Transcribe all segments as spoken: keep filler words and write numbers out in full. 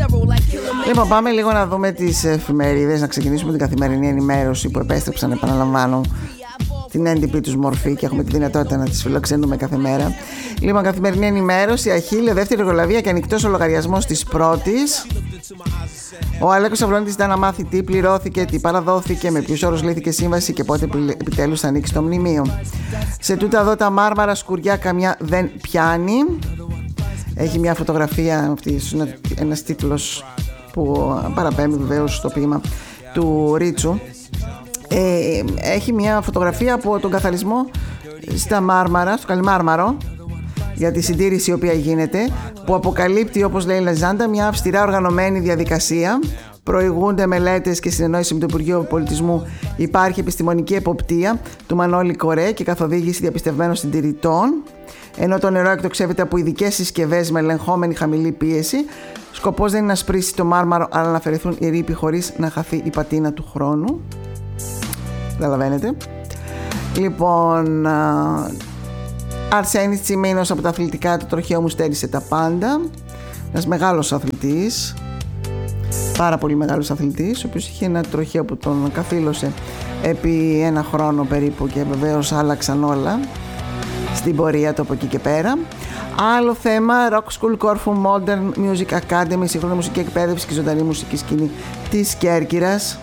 Λοιπόν, πάμε λίγο να δούμε τις εφημερίδες, να ξεκινήσουμε την καθημερινή ενημέρωση που επέστρεψαν, επαναλαμβάνω, την έντυπη τους μορφή και έχουμε τη δυνατότητα να τις φιλοξενούμε κάθε μέρα. Λοιπόν, καθημερινή ενημέρωση, Αχίλλειο, δεύτερη εργολαβία και ανοιχτός ο λογαριασμός της πρώτης. Ο Αλέκος Αυλώνητης ήταν να μάθει τι πληρώθηκε, τι παραδόθηκε, με ποιους όρους λύθηκε σύμβαση και πότε επιτέλους θα ανοίξει το μνημείο. Σε τούτα εδώ τα μάρμαρα σκουριά καμιά δεν πιάνει. Έχει μια φωτογραφία, ένας τίτλος που παραπέμπει βεβαίως στο ποίημα του Ρίτσου. Ε, έχει μια φωτογραφία από τον καθαρισμό στα Μάρμαρα, στο Καλιμάρμαρο, για τη συντήρηση η οποία γίνεται, που αποκαλύπτει, όπως λέει η Λεζάντα, μια αυστηρά οργανωμένη διαδικασία. Προηγούνται μελέτες και συνεννόηση με το Υπουργείο Πολιτισμού. Υπάρχει επιστημονική εποπτεία του Μανώλη Κορέ και καθοδήγηση διαπιστευμένων συντηρητών. Ενώ το νερό εκτοξεύεται από ειδικές συσκευές με ελεγχόμενη χαμηλή πίεση. Σκοπός δεν είναι να σπρίσει το μάρμαρο, αλλά να αφαιρεθούν οι ρήποι χωρίς να χαθεί η πατίνα του χρόνου. Καταλαβαίνετε. Λοιπόν, Αρσένης Τσιμίνος από τα αθλητικά, το τροχαίο μου στέρισε τα πάντα. Ένας μεγάλος αθλητής, πάρα πολύ μεγάλος αθλητής, ο οποίος είχε ένα τροχαίο που τον καθήλωσε επί ένα χρόνο περίπου και βεβαίως άλλαξαν όλα στην πορεία του από εκεί και πέρα. Άλλο θέμα, Rock School Corfu Modern Music Academy, σύγχρονη μουσική εκπαίδευση και ζωντανή μουσική σκηνή της Κέρκυρας.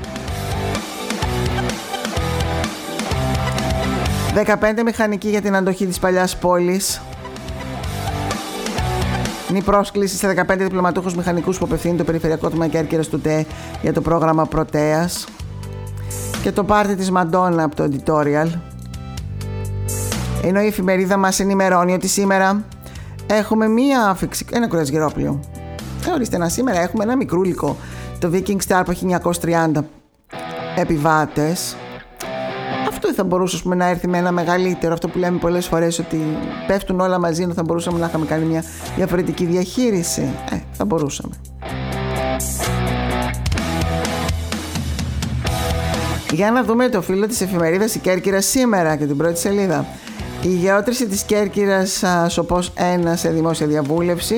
δεκαπέντε μηχανικοί για την αντοχή της παλιάς πόλης. Είναι η πρόσκληση σε δεκαπέντε διπλωματούχους μηχανικούς που απευθύνει το Περιφερειακό Τμήμα Κέρκυρας του ΤΕ για το πρόγραμμα Πρωτέας. Και το πάρτι της Μαντόνα από το editorial. Ενώ η εφημερίδα μας ενημερώνει ότι σήμερα έχουμε μία άφηξη, ένα κουρασγερόπλιο. Ε, ορίστε, να σήμερα έχουμε ένα μικρούλικο, το Viking Star που έχει εννιακόσιους τριάντα επιβάτες. Αυτό θα μπορούσε, ας πούμε, να έρθει με ένα μεγαλύτερο, αυτό που λέμε πολλές φορές ότι πέφτουν όλα μαζί, ενώ θα μπορούσαμε να είχαμε κάνει μια διαφορετική διαχείριση. Ε, θα μπορούσαμε. Για να δούμε το φύλλο της εφημερίδας η Κέρκυρα σήμερα και την πρώτη σελίδα. Η γεώτρηση της Κέρκυρας σοπός ένα σε δημόσια διαβούλευση.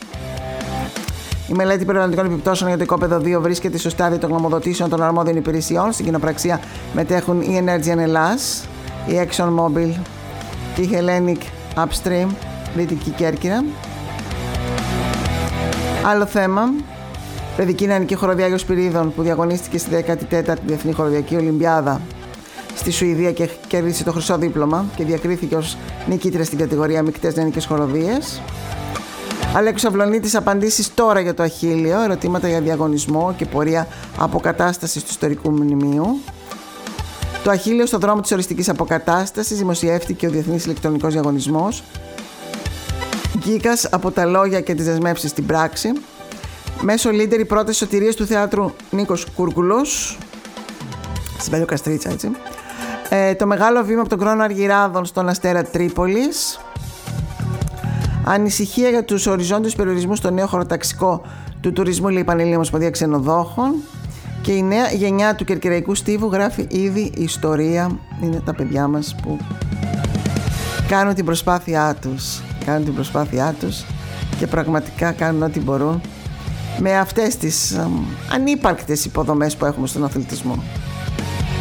Η μελέτη περιβαλλοντικών επιπτώσεων για το οικόπεδο δύο βρίσκεται στο στάδιο των γνωμοδοτήσεων των αρμόδιων υπηρεσιών. Στην κοινοπραξία μετέχουν η Energy Ελλάς, η ExxonMobil και η Hellenic Upstream, Δυτική Κέρκυρα. Άλλο θέμα. Παιδική νεανική χοροδία Άγιος Πυρίδων που διαγωνίστηκε στη δέκατη τέταρτη Διεθνή Χοροδιακή Ολυμπιάδα στη Σουηδία και κέρδισε το χρυσό δίπλωμα και διακρίθηκε ως νικήτρια στην κατηγορία μεικτές νεανικές χοροδίες. Αλέκος Αυλωνίτης, απαντήσεις τώρα για το Αχίλλειο, ερωτήματα για διαγωνισμό και πορεία αποκατάστασης του ιστορικού μνημείου. Το Αχίλλειο στο δρόμο της οριστικής αποκατάστασης, δημοσιεύτηκε ο Διεθνής Ηλεκτρονικός Διαγωνισμός. Γκίκας από τα λόγια και τις δεσμεύσεις στην πράξη. Μέσω Λίντερ η πρόταση σωτηρίας του θεάτρου Νίκος Κούρκουλος, στην Παλιοκαστρίτσα, έτσι. Ε, το μεγάλο βήμα από τον Κρόνο Αργυράδων στον Αστέρα Τρίπολης. Ανησυχία για τους οριζόντιους περιορισμούς στο νέο χωροταξικό του τουρισμού, λέει η Πανελλήνια Ομοσπονδία Ξενοδόχων. Και η νέα γενιά του κερκυραϊκού στίβου γράφει ήδη ιστορία. Είναι τα παιδιά μας που κάνουν την προσπάθειά τους. Κάνουν την προσπάθειά τους και πραγματικά κάνουν ό,τι μπορούν με αυτές τις α, ανύπαρκτες υποδομές που έχουμε στον αθλητισμό.